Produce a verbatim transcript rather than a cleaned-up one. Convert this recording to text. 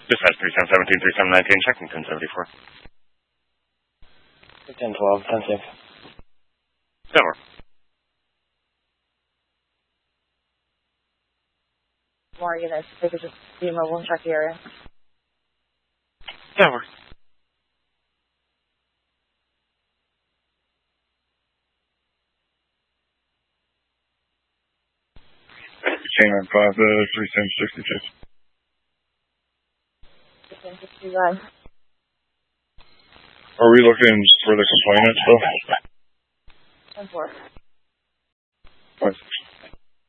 Dispatch three seven seventeen, three seven nineteen, checking ten seventy-four. ten twelve, ten six. Tower. More units, they could just be mobile and check the area. Tower. Canine Plaza, three seven sixty-six. ten sixty-nine. Are we looking for the complainant still? ten four. What?